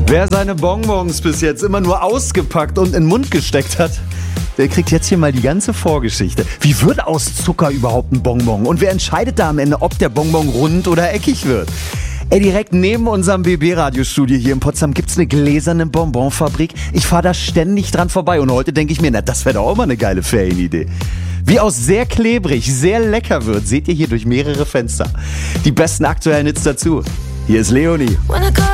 Wer seine Bonbons bis jetzt immer nur ausgepackt und in den Mund gesteckt hat, der kriegt jetzt hier mal die ganze Vorgeschichte. Wie wird aus Zucker überhaupt ein Bonbon? Und wer entscheidet da am Ende, ob der Bonbon rund oder eckig wird? Direkt neben unserem BB-Radiostudio hier in Potsdam gibt's eine gläserne Bonbonfabrik. Ich fahre da ständig dran vorbei und heute denke ich mir, das wäre doch auch mal eine geile Ferienidee. Wie aus sehr klebrig, sehr lecker wird, seht ihr hier durch mehrere Fenster. Die besten aktuellen Hits dazu. Hier ist Leonie.